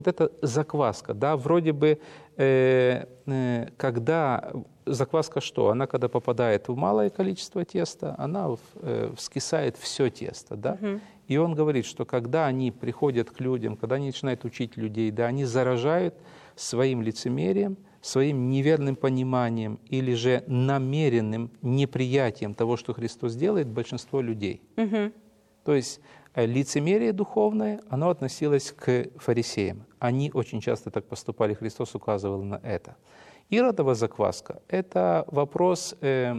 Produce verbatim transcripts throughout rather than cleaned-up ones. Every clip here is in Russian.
Вот это закваска, да, вроде бы, э, э, когда закваска что? Она, когда попадает в малое количество теста, она в, э, вскисает все тесто, да. Мгм. И он говорит, что когда они приходят к людям, когда они начинают учить людей, да, они заражают своим лицемерием, своим неверным пониманием или же намеренным неприятием того, что Христос делает, большинство людей. Мгм. То есть э, лицемерие духовное, оно относилось к фарисеям. Они очень часто так поступали, Христос указывал на это. Иродова закваска – это вопрос э,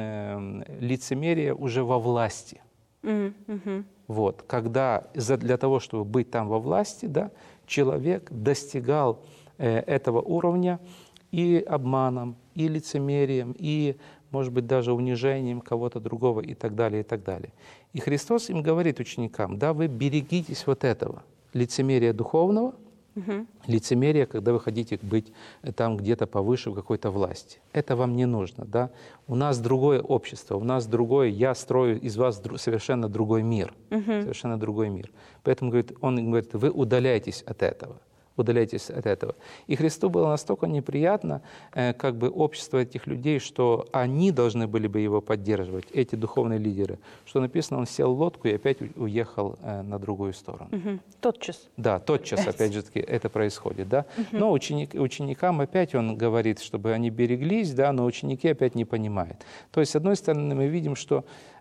э, лицемерия уже во власти. Мгм. Мгм. Вот, когда за- для того, чтобы быть там во власти, да, человек достигал э, этого уровня и обманом, и лицемерием, и, может быть, даже унижением кого-то другого и так далее, и так далее. И Христос им говорит, ученикам, да, вы берегитесь вот этого лицемерия духовного, Мгм. лицемерие, когда вы хотите быть там где-то повыше в какой-то власти. Это вам не нужно, да? У нас другое общество, у нас другое, я строю из вас дру- совершенно другой мир, Мгм. совершенно другой мир. Поэтому, говорит, он им говорит, вы удаляйтесь от этого, удаляйтесь от этого. И Христу было настолько неприятно, э, как бы общество этих людей, что они должны были бы его поддерживать, эти духовные лидеры, что написано, он сел в лодку и опять у- уехал э, на другую сторону. Мгм. Тотчас. Да, тотчас, опять же таки, это происходит, да. Но ученик, ученикам опять он говорит, чтобы они береглись, да, но ученики опять не понимают. То есть, с одной стороны, мы видим, что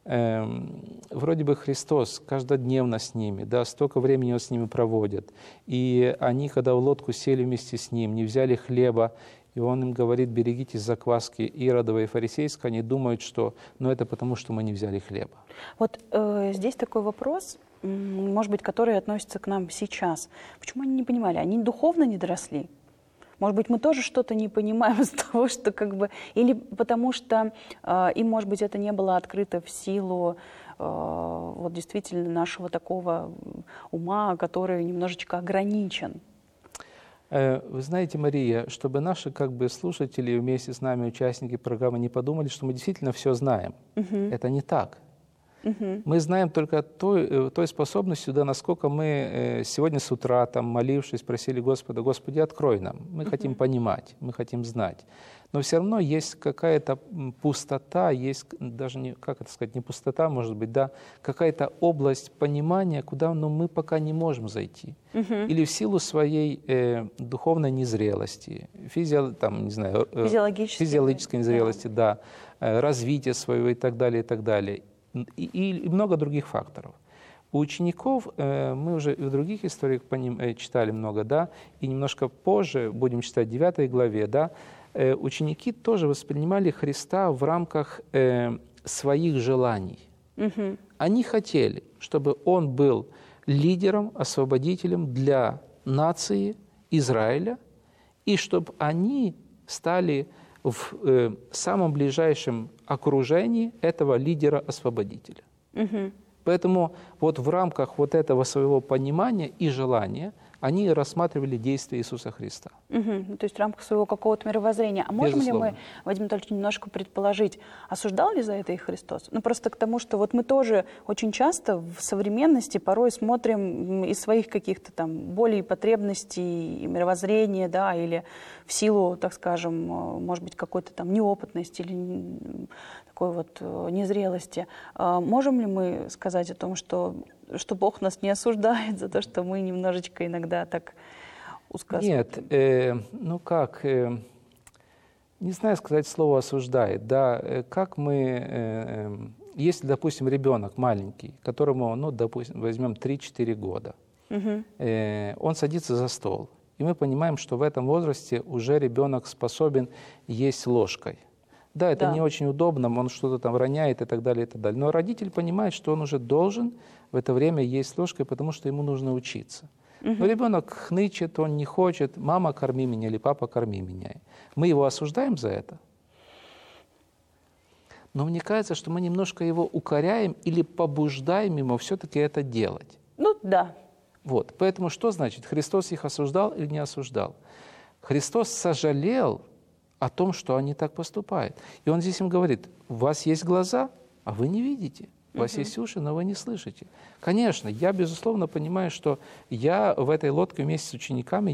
эм, вроде бы Христос каждодневно с ними, да, столько времени он с ними проводит. И они, когда в лодку сели вместе с ним, не взяли хлеба, и он им говорит, берегитесь закваски Иродовой и фарисейской, они думают, что ну, это потому, что мы не взяли хлеба. Вот э, здесь такой вопрос, м, может быть, который относится к нам сейчас. Почему они не понимали? Они духовно не доросли? Может быть, мы тоже что-то не понимаем из того, что как бы... Или потому что э, им, может быть, это не было открыто в силу э, вот действительно нашего такого ума, который немножечко ограничен. Э, Вы знаете, Мария, чтобы наши как бы, слушатели вместе с нами, участники программы, не подумали, что мы действительно все знаем. Мгм. Это не так. Мгм. Мы знаем только той, э, той способностью, да, насколько мы э, сегодня с утра, там, молившись, просили Господа, Господи, открой нам. Мы хотим понимать, мы хотим знать. Но все равно есть какая-то м, пустота, есть к- даже, не, как это сказать, не пустота, может быть, да, какая-то область понимания, куда ну, мы пока не можем зайти. Мгм. Или в силу своей э, духовной незрелости, физио, там, не знаю, э, Физиологически. физиологической Да. незрелости, да, э, развития своего и так далее, и так далее. И, и- и много других факторов. У учеников, э, мы уже и в других историях по ним э, читали много, да, и немножко позже, будем читать в девятой главе, да, э, ученики тоже воспринимали Христа в рамках э, своих желаний. Мгм. Они хотели, чтобы он был лидером, освободителем для нации Израиля, и чтобы они стали в э, самом ближайшем окружении этого лидера-освободителя. Мгм. Поэтому вот в рамках вот этого своего понимания и желания они рассматривали действия Иисуса Христа. Мгм. Ну, то есть в рамках своего какого-то мировоззрения. А можем ли мы, Безусловно. Вадим Анатольевич, немножко предположить, осуждал ли за это и Христос? Ну, просто к тому, что вот мы тоже очень часто в современности порой смотрим м, из своих каких-то там болей, потребностей, и мировоззрения, да, или в силу, так скажем, э, может быть, какой-то там неопытности или м, такой вот э, незрелости. А можем ли мы сказать о том, что, что Бог нас не осуждает за то, что мы немножечко иногда так узко Нет, э, ну как, э, не знаю сказать слово «осуждает», да, э, как мы, э, э, если, допустим, ребенок маленький, которому, ну, допустим, возьмем три-четыре года, Мгм. э, он садится за стол, и мы понимаем, что в этом возрасте уже ребенок способен есть ложкой. Да, это Да. не очень удобно, он что-то там роняет и так далее, и так далее. Но родитель понимает, что он уже должен в это время есть ложкой, потому что ему нужно учиться. Но ребенок хнычет, он не хочет, мама, корми меня или папа, корми меня. Мы его осуждаем за это? Но мне кажется, что мы немножко его укоряем или побуждаем ему все-таки это делать. Ну да. Вот. Поэтому что значит, Христос их осуждал или не осуждал? Христос сожалел о том, что они так поступают. И он здесь им говорит, у вас есть глаза, а вы не видите. У вас есть уши, но вы не слышите. Конечно, я, безусловно, понимаю, что я в этой лодке вместе с учениками